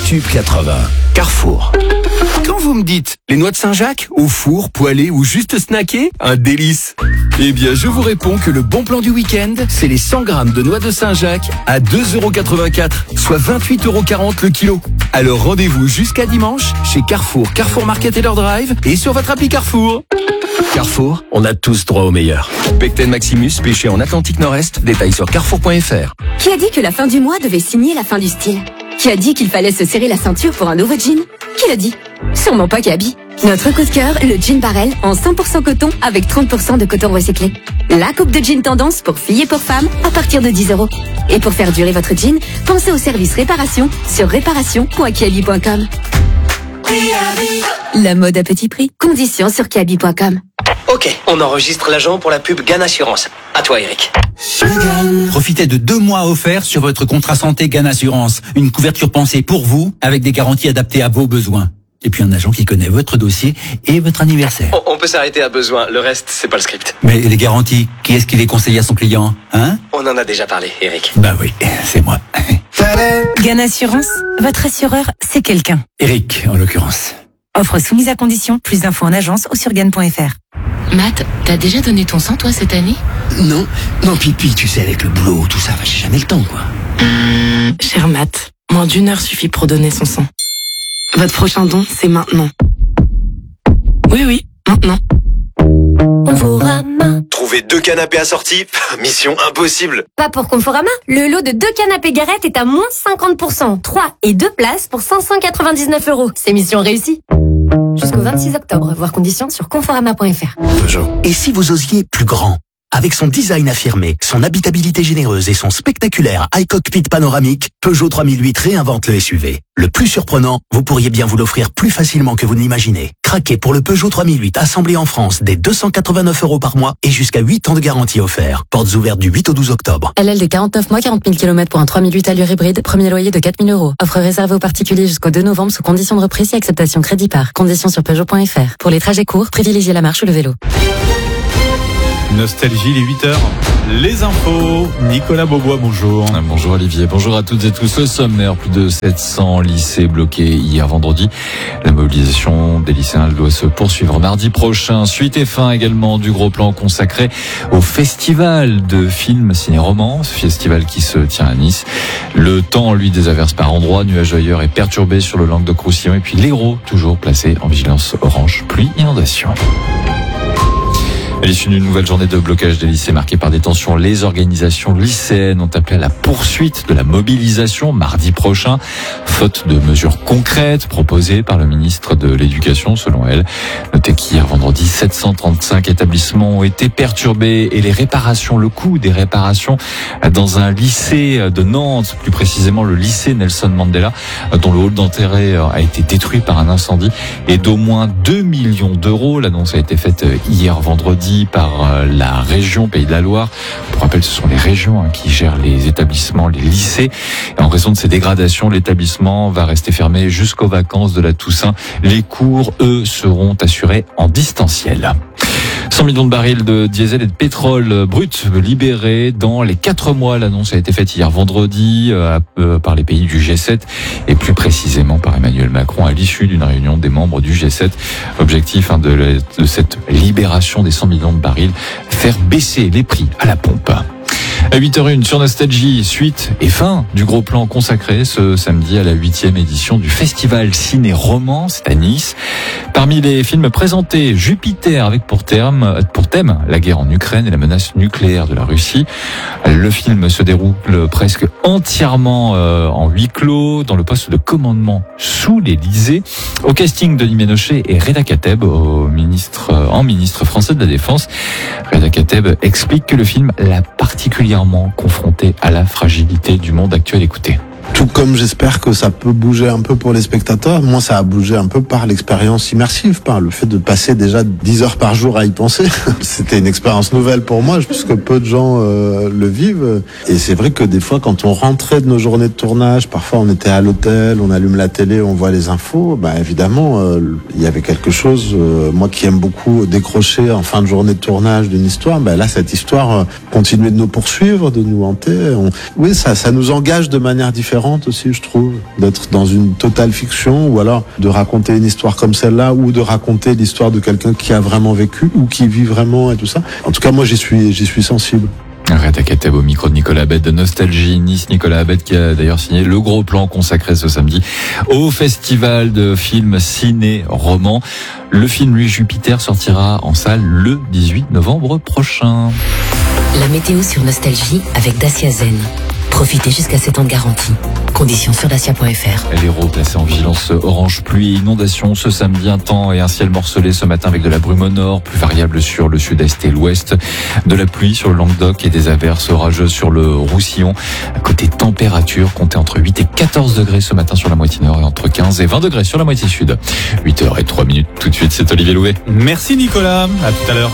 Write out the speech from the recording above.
Tube 80. Carrefour. Quand vous me dites les noix de Saint-Jacques, au four, poêlées ou juste snackées, un délice. Eh bien, je vous réponds que le bon plan du week-end, c'est les 100 grammes de noix de Saint-Jacques à 2,84 €, soit 28,40 € le kilo. Alors rendez-vous jusqu'à dimanche chez Carrefour, Carrefour Market et leur Drive et sur votre appli Carrefour. Carrefour, on a tous droit au meilleur. Pecten Maximus, pêché en Atlantique Nord-Est, détail sur carrefour.fr. Qui a dit que la fin du mois devait signer la fin du style? Qui a dit qu'il fallait se serrer la ceinture pour un nouveau jean? Qui l'a dit? Sûrement pas Gabi. Notre coup de cœur, le jean Barrel en 100% coton avec 30% de coton recyclé. La coupe de jean tendance pour filles et pour femmes à partir de 10 €. Et pour faire durer votre jean, pensez au service réparation sur réparation.kiabi.com. La mode à petit prix. Conditions sur kiabi.com. Ok, on enregistre l'agent pour la pub GAN Assurance. À toi, Eric. Profitez de 2 mois offerts sur votre contrat santé GAN Assurance. Une couverture pensée pour vous, avec des garanties adaptées à vos besoins. Et puis un agent qui connaît votre dossier et votre anniversaire. On peut s'arrêter à besoin, le reste, c'est pas le script. Mais les garanties, qui est-ce qui les conseille à son client, hein? On en a déjà parlé, Eric. Bah oui, c'est moi. GAN Assurance, votre assureur, c'est quelqu'un. Eric, en l'occurrence. Offre soumise à condition, plus d'infos en agence ou sur GAN.fr. Matt, t'as déjà donné ton sang, toi, cette année? Non, Pipi, tu sais, avec le boulot, tout ça, j'ai jamais le temps, quoi. Cher Matt, moins d'1 heure suffit pour donner son sang. Votre prochain don, c'est maintenant. Oui, maintenant. Conforama. Trouver 2 canapés assortis, mission impossible. Pas pour Conforama. Le lot de 2 canapés Garrett est à moins 50%. 3 et 2 places pour 599 €. C'est mission réussie. Jusqu'au 26 octobre. Voir conditions sur conforama.fr. Peugeot. Et si vous osiez plus grand? Avec son design affirmé, son habitabilité généreuse et son spectaculaire iCockpit panoramique, Peugeot 3008 réinvente le SUV. Le plus surprenant, vous pourriez bien vous l'offrir plus facilement que vous ne l'imaginez. Craquez pour le Peugeot 3008 assemblé en France dès 289 € par mois et jusqu'à 8 ans de garantie offert. Portes ouvertes du 8 au 12 octobre. LL de 49 mois, 40 000 km pour un 3008 allure hybride, premier loyer de 4 000 €. Offre réservée aux particuliers jusqu'au 2 novembre sous conditions de reprise et acceptation crédit par. Conditions sur Peugeot.fr. Pour les trajets courts, privilégiez la marche ou le vélo. Nostalgie, les 8h. Les infos. Nicolas Beaubois, bonjour. Bonjour Olivier, bonjour à toutes et tous. Au sommaire, plus de 700 lycées bloqués hier vendredi. La mobilisation des lycéens doit se poursuivre mardi prochain. Suite et fin également du gros plan consacré au festival de films ciné-romans, festival qui se tient à Nice. Le temps, lui, des averses par endroits, nuages ailleurs et perturbé sur le Languedoc-Roussillon. Et puis l'Hérault, toujours placé en vigilance orange, pluie, inondation. À l'issue d'une nouvelle journée de blocage des lycées marquée par des tensions, les organisations lycéennes ont appelé à la poursuite de la mobilisation mardi prochain, faute de mesures concrètes proposées par le ministre de l'Éducation, selon elle. Notez qu'hier vendredi, 735 établissements ont été perturbés et le coût des réparations dans un lycée de Nantes, plus précisément le lycée Nelson Mandela, dont le hall d'entrée a été détruit par un incendie, et d'au moins 2 millions €. L'annonce a été faite hier vendredi par la région Pays de la Loire. Pour rappel, ce sont les régions qui gèrent les établissements, les lycées. Et en raison de ces dégradations, l'établissement va rester fermé jusqu'aux vacances de la Toussaint. Les cours, eux, seront assurés en distanciel. 100 millions de barils de diesel et de pétrole brut libérés dans les 4 mois. L'annonce a été faite hier vendredi par les pays du G7 et plus précisément par Emmanuel Macron à l'issue d'une réunion des membres du G7. Objectif de cette libération des 100 millions de barils, faire baisser les prix à la pompe. À 8h01 sur Nostalgie, suite et fin du gros plan consacré ce samedi à la 8e édition du Festival Ciné-Roman, c'est à Nice. Parmi les films présentés, Jupiter avec pour thème la guerre en Ukraine et la menace nucléaire de la Russie. Le film se déroule presque entièrement en huis clos dans le poste de commandement sous l'Élysée. Au casting, Denis Ménochet et Reda Kateb, ministre français de la Défense. Reda Kateb explique que le film l'a particulièrement confronté à la fragilité du monde actuel. Écoutez. Tout comme j'espère que ça peut bouger un peu pour les spectateurs, moi ça a bougé un peu par l'expérience immersive, par le fait de passer déjà 10 heures par jour à y penser. C'était une expérience nouvelle pour moi, puisque peu de gens le vivent. Et c'est vrai que des fois, quand on rentrait de nos journées de tournage, parfois on était à l'hôtel, on allume la télé, on voit les infos, évidemment, il y avait quelque chose, moi qui aime beaucoup décrocher en fin de journée de tournage d'une histoire, là cette histoire continuait de nous poursuivre, de nous hanter. Oui, ça nous engage de manière différente. différente aussi, je trouve, d'être dans une totale fiction ou alors de raconter une histoire comme celle-là ou de raconter l'histoire de quelqu'un qui a vraiment vécu ou qui vit vraiment et tout ça. En tout cas, moi, j'y suis sensible. Reda Kateb au micro de Nicolas Abed de Nostalgie Nice. Nicolas Abed qui a d'ailleurs signé le gros plan consacré ce samedi au festival de films ciné-roman. Le film Lui Jupiter sortira en salle le 18 novembre prochain. La météo sur Nostalgie avec Dacia Zen. Profitez jusqu'à 7 ans de garantie. Conditions sur dacia.fr. L'Hérault placé en vigilance orange pluie et inondation ce samedi, un temps et un ciel morcelé ce matin avec de la brume au nord, plus variable sur le sud-est et l'ouest, de la pluie sur le Languedoc et des averses orageuses sur le Roussillon. À côté température, comptez entre 8 et 14 degrés ce matin sur la moitié nord et entre 15 et 20 degrés sur la moitié sud. 8h03 tout de suite, c'est Olivier Louvet. Merci Nicolas, à tout à l'heure.